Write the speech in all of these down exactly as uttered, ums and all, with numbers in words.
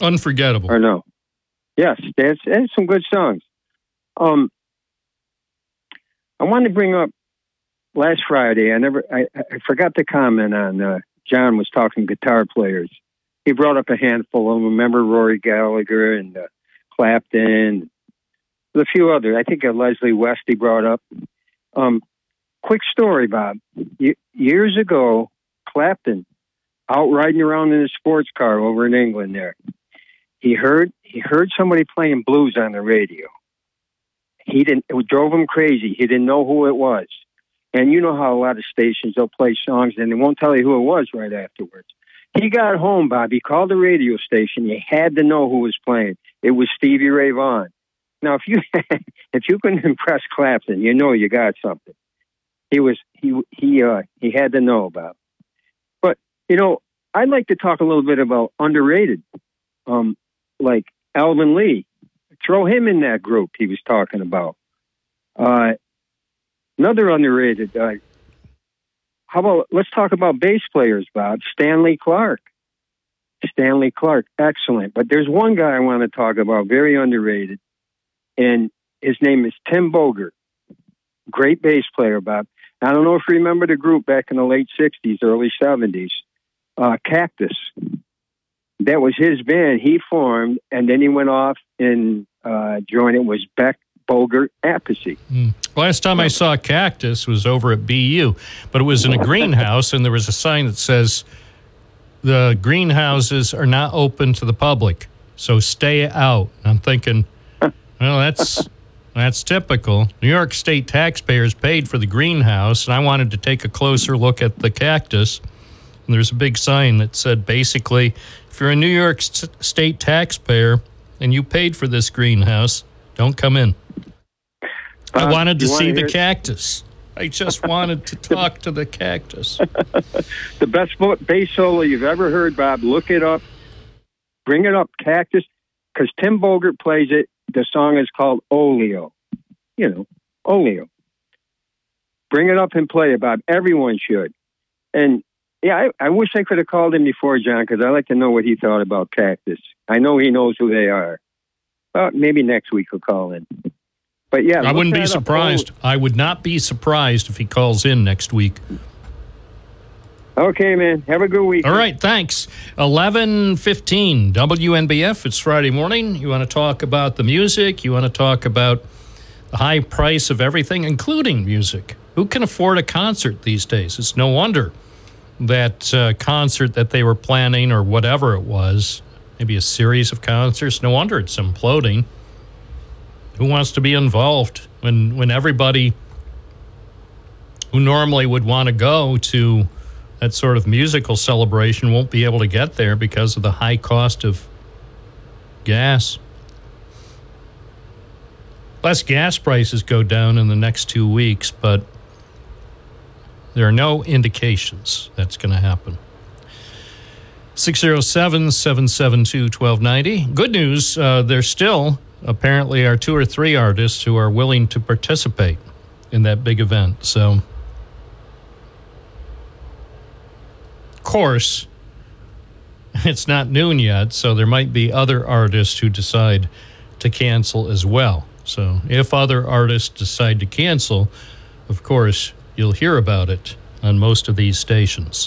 Unforgettable. Or no? Yes, there's, there's some good songs. Um, I wanted to bring up last Friday. I never, I, I forgot to comment on. Uh, John was talking guitar players. He brought up a handful of them. Remember Rory Gallagher and uh, Clapton, a few others. I think uh, Leslie West he brought up. Um, quick story, Bob. Y- years ago, Clapton, out riding around in a sports car over in England there, he heard he heard somebody playing blues on the radio. He didn't. It drove him crazy. He didn't know who it was. And you know how a lot of stations, they'll play songs and they won't tell you who it was right afterwards. He got home, Bob. He called the radio station. You had to know who was playing. It was Stevie Ray Vaughan. Now, if you if you can impress Clapton, you know you got something. He was he he uh, he had to know about. But you know, I'd like to talk a little bit about underrated, um, like Alvin Lee. Throw him in that group he was talking about. Uh, another underrated. Uh, how about let's talk about bass players, Bob. Stanley Clarke. Stanley Clarke, excellent. But there's one guy I want to talk about, very underrated, and his name is Tim Bogert. Great bass player, Bob. I don't know if you remember the group back in the late sixties, early seventies, uh, Cactus. That was his band he formed, and then he went off and uh, joined it was Beck, Bogert, Appice. Mm. Last time I saw Cactus was over at B U, but it was in a greenhouse, and there was a sign that says, the greenhouses are not open to the public, so stay out. I'm thinking, well, that's that's typical. New York State taxpayers paid for the greenhouse, and I wanted to take a closer look at the Cactus. And there's a big sign that said, basically, if you're a New York State taxpayer and you paid for this greenhouse, don't come in. I wanted to see the Cactus. I just wanted to talk to the Cactus. The best bass solo you've ever heard, Bob. Look it up. Bring it up, Cactus, because Tim Bogert plays it. The song is called Oleo. You know, Oleo. Bring it up and play it, Bob. Everyone should. And, yeah, I, I wish I could have called him before, John, because I'd like to know what he thought about Cactus. I know he knows who they are. Well, maybe next week he'll call in. But yeah, I wouldn't be surprised. Oh. I would not be surprised if he calls in next week. Okay, man. Have a good week. All right, thanks. eleven fifteen W N B F. It's Friday morning. You want to talk about the music. You want to talk about the high price of everything, including music. Who can afford a concert these days? It's no wonder that uh, concert that they were planning or whatever it was, maybe a series of concerts, no wonder it's imploding. Who wants to be involved when when everybody who normally would want to go to that sort of musical celebration won't be able to get there because of the high cost of gas? Unless gas prices go down in the next two weeks, but there are no indications that's going to happen. six oh seven, seven seven two, one two nine oh. Good news, uh, there's still... apparently are two or three artists who are willing to participate in that big event. So, of course, it's not noon yet, so there might be other artists who decide to cancel as well. So if other artists decide to cancel, of course, you'll hear about it on most of these stations.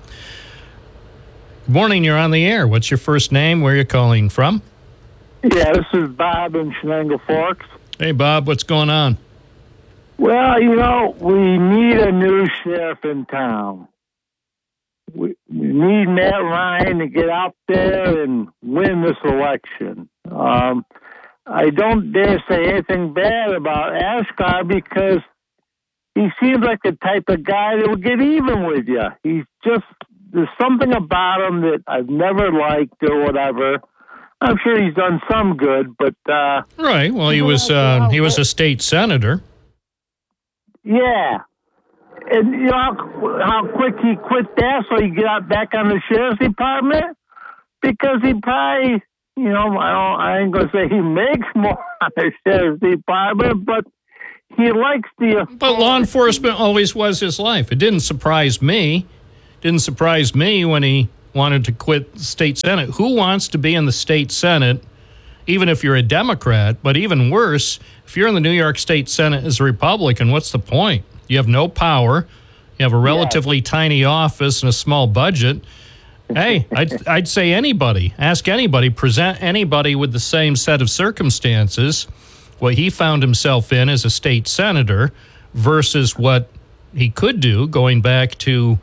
Good morning, you're on the air. What's your first name? Where are you calling from? Yeah, this is Bob in Shenango Forks. Hey, Bob, what's going on? Well, you know, we need a new sheriff in town. We, we need Matt Ryan to get out there and win this election. Um, I don't dare say anything bad about Asghar because he seems like the type of guy that will get even with you. He's just, there's something about him that I've never liked or whatever. I'm sure he's done some good, but uh, right. Well, he was uh, he was a state senator. Yeah, and you know how, how quick he quit that, so he got back on the sheriff's department because he probably, you know, I don't, I ain't gonna say he makes more on the sheriff's department, but he likes the. But law enforcement always was his life. It didn't surprise me. Didn't surprise me when he wanted to quit the state Senate. Who wants to be in the state Senate, even if you're a Democrat? But even worse, if you're in the New York State Senate as a Republican, what's the point? You have no power. You have a relatively yeah. tiny office and a small budget. Hey, I'd, I'd say anybody, ask anybody, present anybody with the same set of circumstances, what he found himself in as a state senator versus what he could do going back to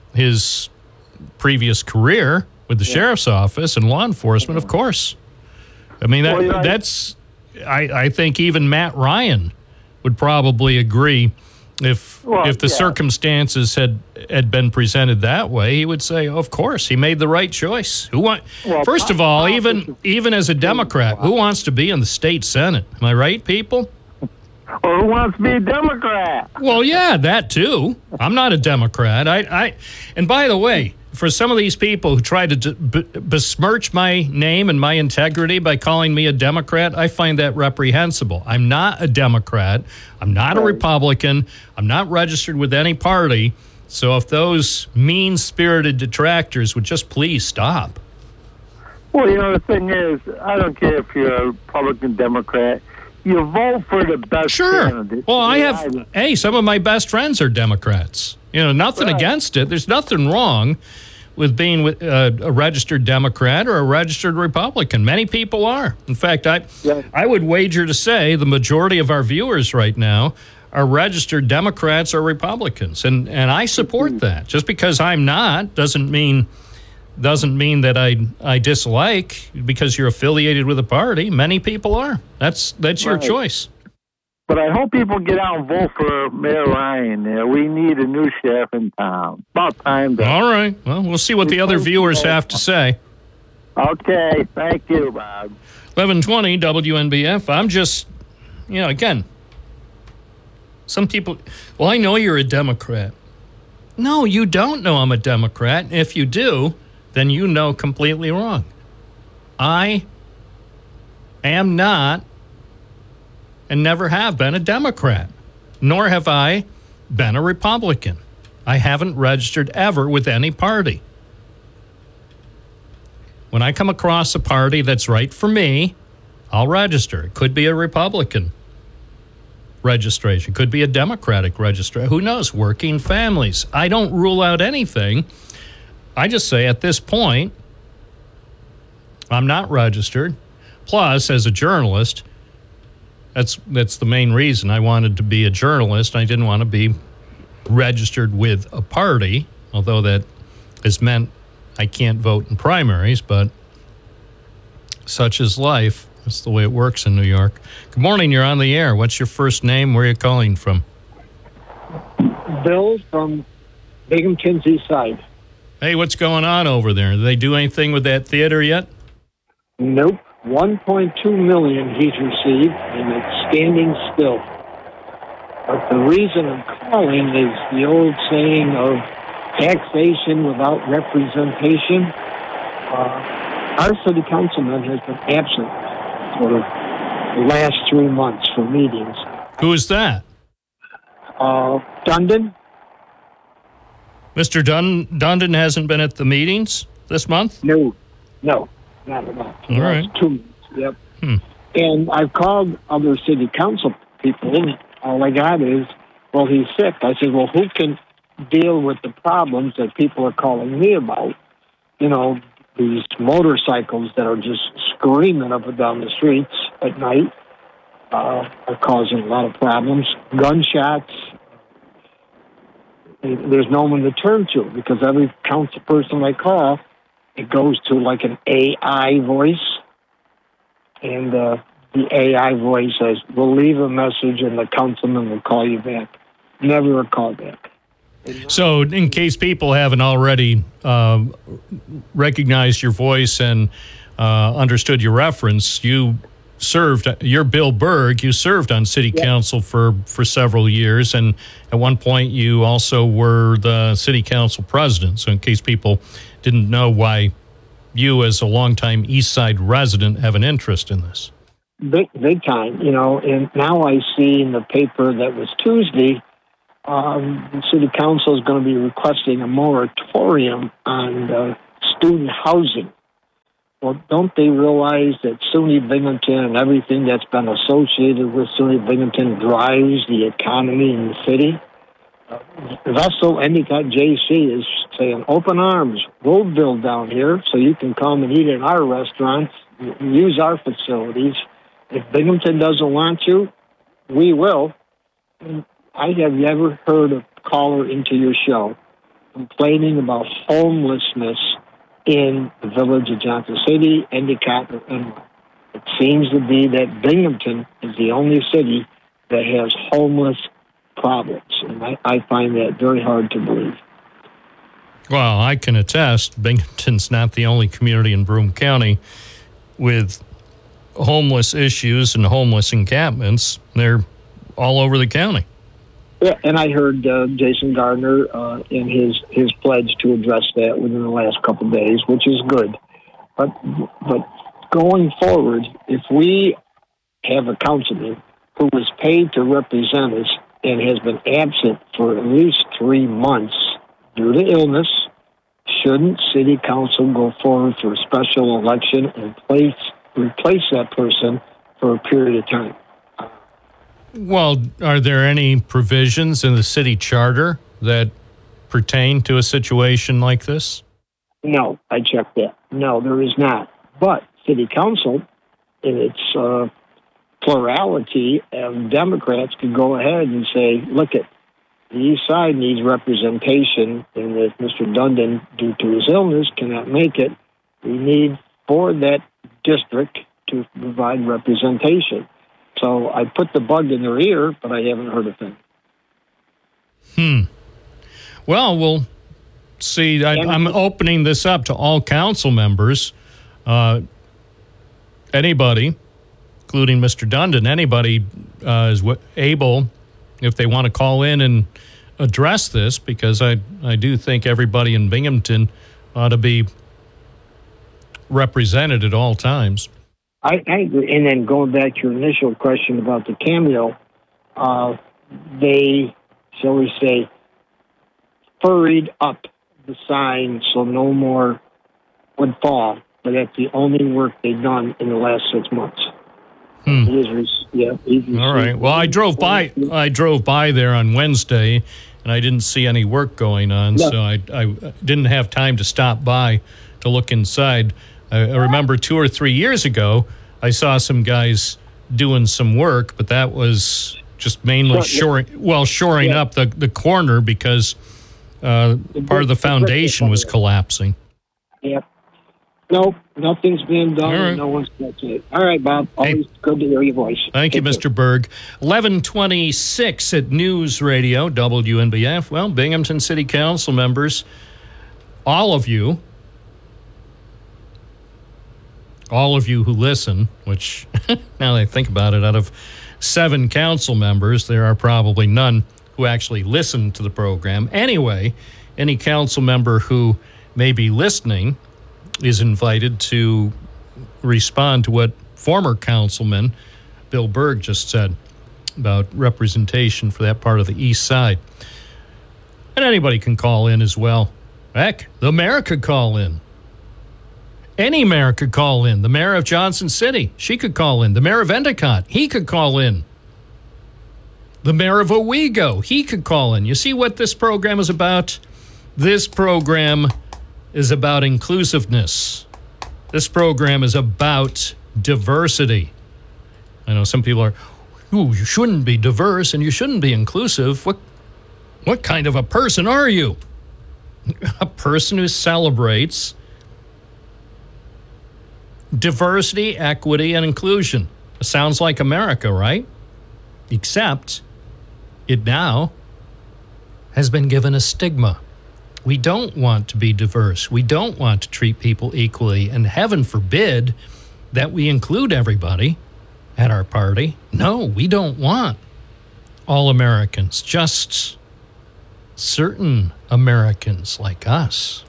his previous career with the yeah. sheriff's office and law enforcement, of course. I mean, that, well, yeah, that's, I, I think even Matt Ryan would probably agree if well, if the yeah. circumstances had, had been presented that way, he would say, of course, he made the right choice. Who want, well, First of all, even even as a Democrat, who wants to be in the state Senate? Am I right, people? Or who wants to be a Democrat? Well, yeah, that too. I'm not a Democrat. I, I, and by the way, for some of these people who try to b- besmirch my name and my integrity by calling me a Democrat, I find that reprehensible. I'm not a Democrat. I'm not right. a Republican. I'm not registered with any party. So if those mean-spirited detractors would just please stop. Well, you know, the thing is, I don't care if you're a Republican, Democrat. You vote for the best sure. candidate. Well, I have, yeah. hey, some of my best friends are Democrats. You know, nothing right. against it. There's nothing wrong with being with, uh, a registered Democrat or a registered Republican. Many people are. In fact, I yeah. I would wager to say the majority of our viewers right now are registered Democrats or Republicans, and and I support mm-hmm. that. Just because I'm not doesn't mean doesn't mean that I I dislike because you're affiliated with a party. Many people are. That's that's your right. choice. But I hope people get out and vote for Mayor Ryan. Uh, we need a new sheriff in town. About time. To All right. Well, we'll see what the other viewers have to say. Okay. Thank you, Bob. eleven twenty W N B F. I'm just, you know, again, some people, well, I know you're a Democrat. No, you don't know I'm a Democrat. If you do, then you know completely wrong. I am not and never have been a Democrat, nor have I been a Republican. I haven't registered ever with any party. When I come across a party that's right for me, I'll register. It could be a Republican registration. It could be a Democratic registration. Who knows? Working families. I don't rule out anything. I just say at this point, I'm not registered. Plus, as a journalist, That's that's the main reason I wanted to be a journalist. I didn't want to be registered with a party, although that has meant I can't vote in primaries, but such is life. That's the way it works in New York. Good morning, you're on the air. What's your first name? Where are you calling from? Bill from Bingham Kinsey side. Hey, what's going on over there? Did they do anything with that theater yet? Nope. one point two million dollars he's received, and it's standing still. But the reason I'm calling is the old saying of taxation without representation. Uh, our city councilman has been absent for the last three months for meetings. Who is that? Uh, Dundon. Mister Dun- Dundon hasn't been at the meetings this month? No, no. Not at all. All right. Two months, yep. Hmm. And I've called other city council people, and all I got is, well, he's sick. I said, well, who can deal with the problems that people are calling me about? You know, these motorcycles that are just screaming up and down the streets at night uh, are causing a lot of problems. Gunshots. There's no one to turn to because every council person I call, it goes to like an A I voice, and uh, the A I voice says, we'll leave a message and the councilman will call you back. Never a call back. So in case people haven't already uh, recognized your voice and uh, understood your reference, you served, you're Bill Berg, you served on city yep. council for, for several years, and at one point you also were the city council president. So in case people didn't know why you as a longtime East Side resident have an interest in this. Big, big time, you know, and now I see in the paper that was Tuesday, um, the city council is going to be requesting a moratorium on uh, student housing. Well, don't they realize that SUNY Binghamton and everything that's been associated with SUNY Binghamton drives the economy in the city? Uh, Vessel Endicott J C is saying, open arms, we'll build down here so you can come and eat in our restaurants, use our facilities. If Binghamton doesn't want you, we will. And I have never heard a caller into your show complaining about homelessness in the village of Johnson City, Endicott, or Enron. It seems to be that Binghamton is the only city that has homeless problems, and I, I find that very hard to believe. Well, I can attest, Binghamton's not the only community in Broome County with homeless issues and homeless encampments. They're all over the county. Yeah, and I heard uh, Jason Gardner uh, in his, his pledge to address that within the last couple of days, which is good. But but going forward, if we have a councilman who was paid to represent us and has been absent for at least three months due to illness, shouldn't city council go forward for a special election and place replace that person for a period of time? Well, are there any provisions in the city charter that pertain to a situation like this? No, I checked that. No, there is not. But city council, in its uh, plurality of Democrats, could go ahead and say, look, at the east side needs representation, and if Mister Dundon, due to his illness, cannot make it, we need for that district to provide representation. So I put the bug in their ear, but I haven't heard a thing. Hmm. Well, we'll see. I, I'm opening this up to all council members. Uh, anybody, including Mister Dundon, anybody uh, is w- able, if they want to call in and address this, because I, I do think everybody in Binghamton ought to be represented at all times. I, I agree. And then going back to your initial question about the cameo, uh, they, shall we say, furried up the sign so no more would fall. But that's the only work they've done in the last six months. Hmm. He is, yeah, he's all right. Well, I drove by. I drove by there on Wednesday, and I didn't see any work going on, no. so I, I didn't have time to stop by to look inside. I remember two or three years ago, I saw some guys doing some work, but that was just mainly shoring, well, shoring yeah. up the, the corner because uh, part of the foundation was collapsing. Yep. Nope, nothing's being done. Right. No one's touching it. All right, Bob. Always hey. good to hear your voice. Thank Take you, Mister Care. Berg. eleven twenty-six at News Radio, W N B F. Well, Binghamton City Council members, all of you, all of you who listen, which now that I think about it, out of seven council members, there are probably none who actually listen to the program. Anyway, any council member who may be listening is invited to respond to what former councilman Bill Berg just said about representation for that part of the east side. And anybody can call in as well. Heck, the mayor could call in. Any mayor could call in. The mayor of Johnson City, she could call in. The mayor of Endicott, he could call in. The mayor of Owego, he could call in. You see what this program is about? This program is about inclusiveness. This program is about diversity. I know some people are, ooh, you shouldn't be diverse and you shouldn't be inclusive. What, what kind of a person are you? A person who celebrates diversity, equity, and inclusion. It sounds like America, right? Except it now has been given a stigma. We don't want to be diverse. We don't want to treat people equally. And heaven forbid that we include everybody at our party. No, we don't want all Americans, just certain Americans like us.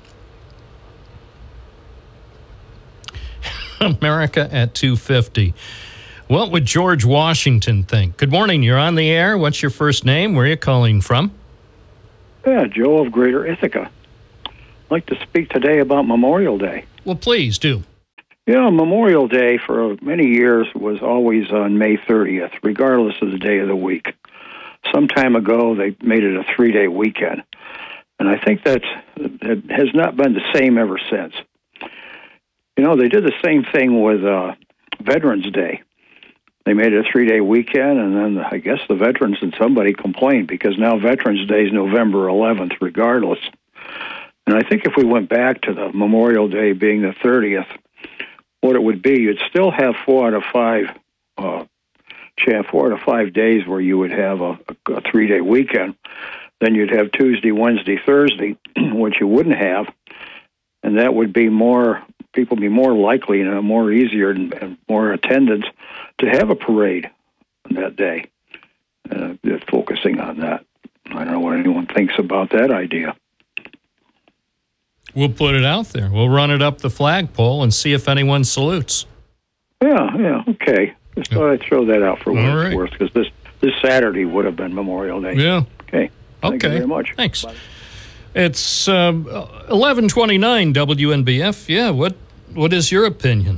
America at two fifty. What would George Washington think? Good morning. You're on the air. What's your first name? Where are you calling from? Yeah, Joe of Greater Ithaca. like to speak today about Memorial Day. Well, please do. You know, Memorial Day for many years was always on May thirtieth, regardless of the day of the week. Some time ago, they made it a three-day weekend. And I think that's, that has not been the same ever since. You know, they did the same thing with uh, Veterans Day. They made it a three-day weekend, and then I guess the veterans and somebody complained because now Veterans Day is November eleventh, regardless. And I think if we went back to the Memorial Day being the thirtieth, what it would be, you'd still have four out of five, uh, four out of five days where you would have a, a three-day weekend. Then you'd have Tuesday, Wednesday, Thursday, which you wouldn't have, and that would be more, people be more likely and more easier and, and more attendance to have a parade on that day. Uh, focusing on that. I don't know what anyone thinks about that idea. We'll put it out there. We'll run it up the flagpole and see if anyone salutes. Yeah, yeah, okay. Just thought I'd throw that out for what All it's right. worth, because this, this Saturday would have been Memorial Day. Yeah. Okay. Thank Okay. you very much. Thanks. Bye. It's uh, eleven twenty-nine W N B F. Yeah, what what is your opinion?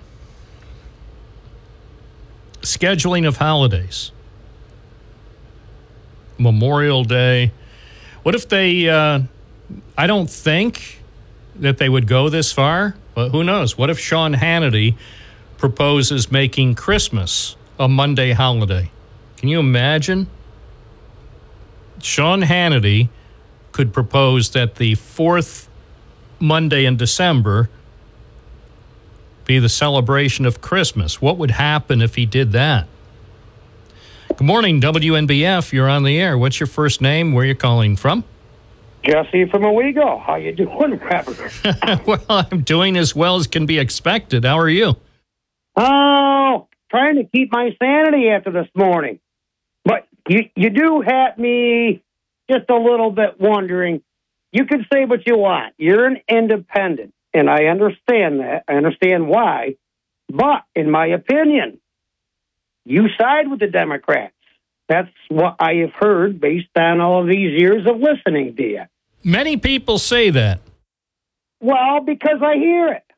Scheduling of holidays. Memorial Day. What if they, uh, I don't think that they would go this far, but who knows? What if Sean Hannity proposes making Christmas a Monday holiday? Can you imagine? Sean Hannity could propose that the fourth Monday in December be the celebration of Christmas. What would happen if he did that? Good morning, W N B F. You're on the air. What's your first name? Where are you calling from? Jesse from Owego. How you doing, Robert? Well, I'm doing as well as can be expected. How are you? Oh, trying to keep my sanity after this morning. But you, you do have me just a little bit wondering. You can say what you want. You're an independent, and I understand that. I understand why. But in my opinion, you side with the Democrats. That's what I have heard based on all of these years of listening to you. Many people say that. Well, because I hear it.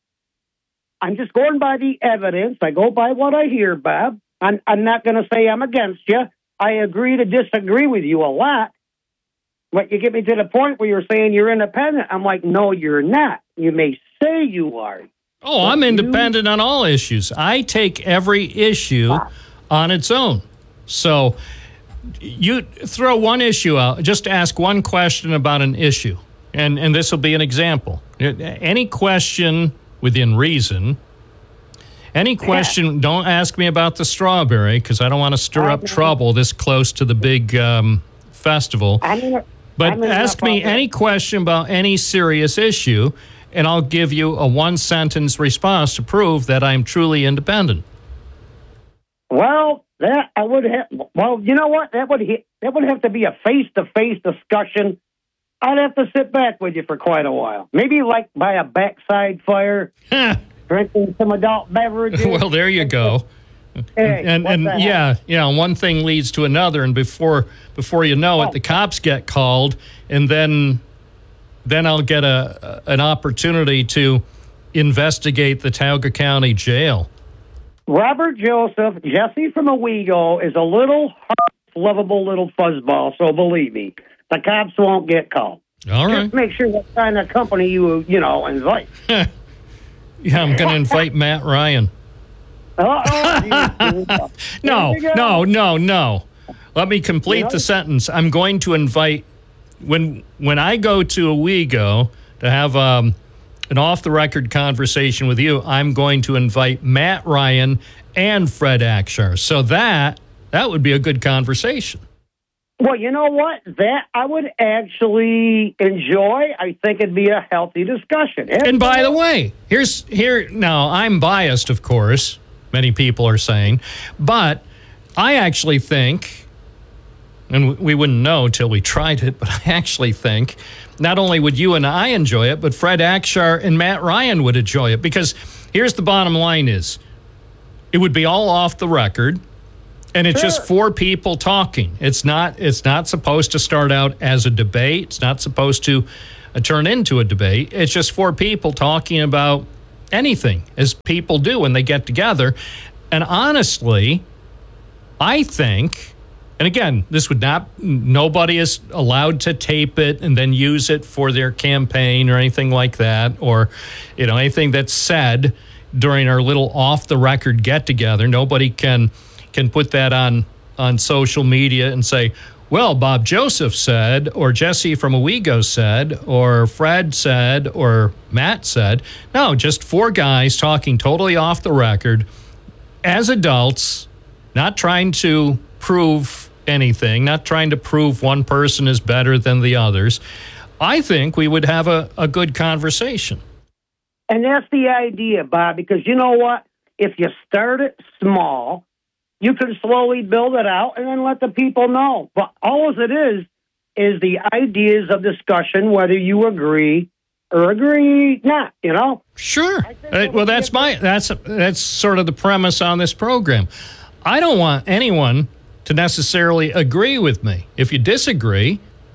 I'm just going by the evidence. I go by what I hear, Bob. I'm, I'm not going to say I'm against you. I agree to disagree with you a lot. But you get me to the point where you're saying you're independent. I'm like, no, you're not. You may say you are. Oh, I'm independent on all issues. I take every issue on its own. So you throw one issue out, just ask one question about an issue, and, and this will be an example. Any question within reason, any question, don't ask me about the strawberry because I don't want to stir up trouble this close to the big um, festival. But ask me any question about any serious issue, and I'll give you a one-sentence response to prove that I'm truly independent. Well, that I would have. Well, you know what? That would that would have to be a face-to-face discussion. I'd have to sit back with you for quite a while. Maybe like by a backside fire, drinking some adult beverages. Well, there you go. Hey, and and yeah, yeah, one thing leads to another, and before before you know it, the cops get called, and then then I'll get a an opportunity to investigate the Tioga County Jail. Robert Joseph, Jesse from Owego, is a little lovable little fuzzball, so believe me, the cops won't get called. All right. Just make sure what kind of company you, you know, invite. Yeah, I'm going to invite Matt Ryan. Uh-oh. no, no, no, no. Let me complete you know? the sentence. I'm going to invite, when when I go to Owego to have um, an off-the-record conversation with you, I'm going to invite Matt Ryan and Fred Akshar. So that that would be a good conversation. Well, you know what? That I would actually enjoy. I think it'd be a healthy discussion. It's and by the way, here's here now I'm biased, of course. Many people are saying, but I actually think, and we wouldn't know till we tried it, but I actually think not only would you and I enjoy it, but Fred Akshar and Matt Ryan would enjoy it, because here's the bottom line is it would be all off the record, and it's sure. just four people talking. It's not it's not supposed to start out as a debate. It's not supposed to uh, turn into a debate. It's just four people talking about anything, as people do when they get together. And honestly, I think, and again, this would not, nobody is allowed to tape it and then use it for their campaign or anything like that, or, you know, anything that's said during our little off-the-record get-together. Nobody can can put that on, on social media and say, well, Bob Joseph said, or Jesse from Owego said, or Fred said, or Matt said. No, just four guys talking totally off the record as adults, not trying to prove anything, not trying to prove one person is better than the others. I think we would have a, a good conversation. And that's the idea, Bob, because you know what? If you start it small, you can slowly build it out and then let the people know. But all it is is the ideas of discussion, whether you agree or agree not, you know? Sure. Uh, well, that's my that's that's sort of the premise on this program. I don't want anyone to necessarily agree with me. If you disagree,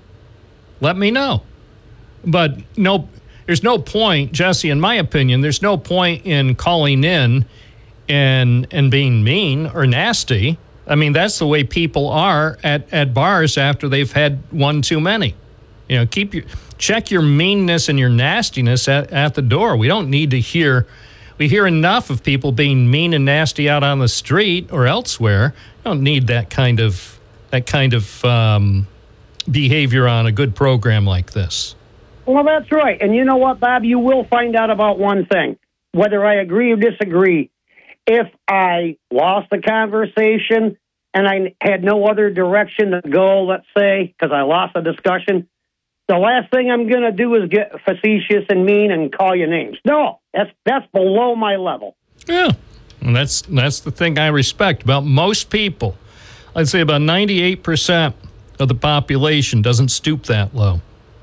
let me know. But no, there's no point, Jesse, in my opinion, there's no point in calling in and and being mean or nasty. I mean, that's the way people are at, at bars after they've had one too many. You know, keep your check your meanness and your nastiness at, at the door. We don't need to hear we hear enough of people being mean and nasty out on the street or elsewhere. We don't need that kind of that kind of um, behavior on a good program like this. Well, that's right. And you know what, Bob? You will find out about one thing, whether I agree or disagree. If I lost the conversation and I had no other direction to go, let's say, because I lost the discussion, the last thing I'm going to do is get facetious and mean and call you names. No, that's that's below my level. Yeah, and that's that's the thing I respect about most people. I'd say about ninety-eight percent of the population doesn't stoop that low.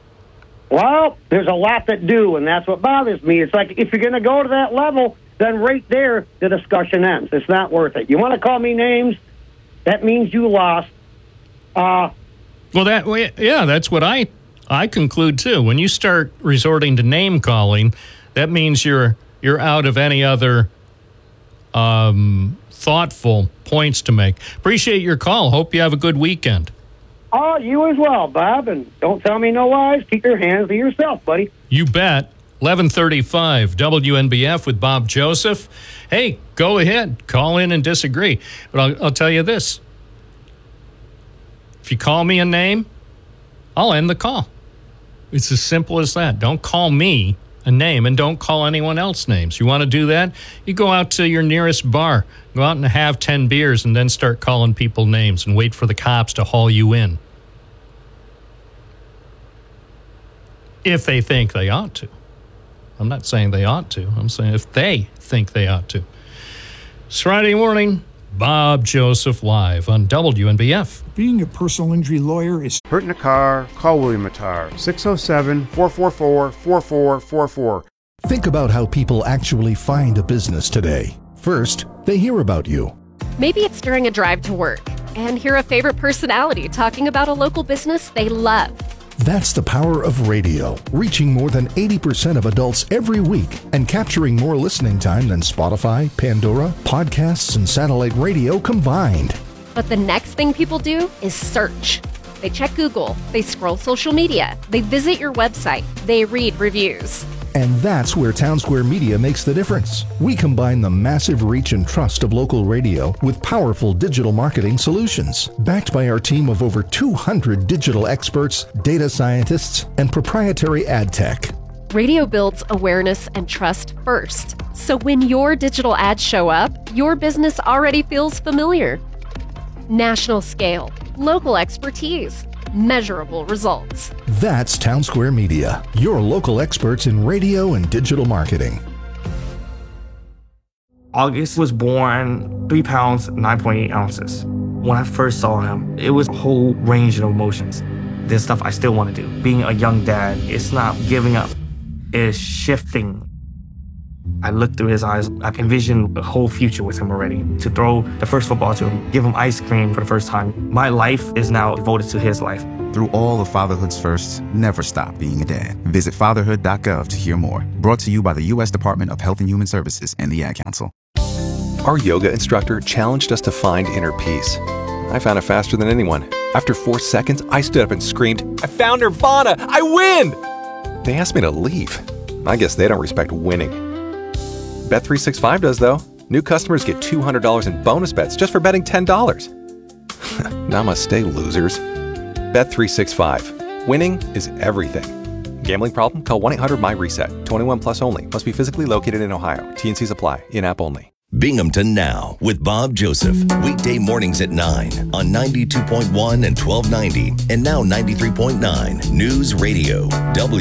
Well, there's a lot that do, and that's what bothers me. It's like if you're going to go to that level, then right there, the discussion ends. It's not worth it. You want to call me names? That means you lost. Uh, well, that yeah, that's what I I conclude too. When you start resorting to name calling, that means you're you're out of any other um, thoughtful points to make. Appreciate your call. Hope you have a good weekend. Oh, you as well, Bob. And don't tell me no lies. Keep your hands to yourself, buddy. You bet. eleven thirty-five W N B F with Bob Joseph. Hey, go ahead. Call in and disagree. But I'll, I'll tell you this. If you call me a name, I'll end the call. It's as simple as that. Don't call me a name and don't call anyone else names. You want to do that? You go out to your nearest bar. Go out and have ten beers and then start calling people names and wait for the cops to haul you in. If they think they ought to. I'm not saying they ought to. I'm saying if they think they ought to. It's Friday morning, Bob Joseph live on W N B F. Being a personal injury lawyer is... Hurt in a car, call William Attar, six oh seven, four four four, four four four four. Think about how people actually find a business today. First, they hear about you. Maybe it's during a drive to work and hear a favorite personality talking about a local business they love. That's the power of radio, reaching more than eighty percent of adults every week and capturing more listening time than Spotify, Pandora, podcasts, and satellite radio combined. But the next thing people do is search. They check Google, they scroll social media, they visit your website, they read reviews. And that's where Townsquare Media makes the difference. We combine the massive reach and trust of local radio with powerful digital marketing solutions, backed by our team of over two hundred digital experts, data scientists, and proprietary ad tech. Radio builds awareness and trust first. So when your digital ads show up, your business already feels familiar. National scale, local expertise, measurable results. That's Townsquare Media, your local experts in radio and digital marketing. August was born three pounds, nine point eight ounces. When I first saw him, it was a whole range of emotions. There's stuff I still want to do. Being a young dad, it's not giving up, it's shifting. I looked through his eyes. I envisioned a whole future with him already. To throw the first football to him, give him ice cream for the first time. My life is now devoted to his life. Through all of fatherhood's firsts, never stop being a dad. Visit fatherhood dot gov to hear more. Brought to you by the U S Department of Health and Human Services and the Ad Council. Our yoga instructor challenged us to find inner peace. I found it faster than anyone. After four seconds, I stood up and screamed, "I found Nirvana! I win!" They asked me to leave. I guess they don't respect winning. Bet three sixty-five does, though. New customers get two hundred dollars in bonus bets just for betting ten dollars. Namaste, losers. Bet three sixty-five. Winning is everything. Gambling problem? Call one eight hundred M Y reset. twenty-one plus only. Must be physically located in Ohio. T N Cs apply. In-app only. Binghamton Now with Bob Joseph. Weekday mornings at nine on ninety-two point one and twelve ninety. And now ninety-three point nine News Radio. W